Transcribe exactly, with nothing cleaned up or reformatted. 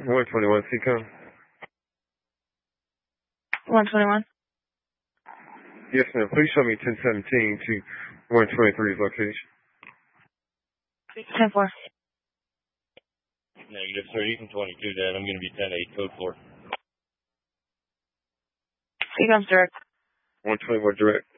one twenty-one, C-Com. one twenty-one. Yes, ma'am. Please show me ten seventeen to one twenty-three's location. ten four. Negative, sir. You can twenty-two, Dad. I'm going to be ten eight, code four. C-Com's direct. one twenty-one direct.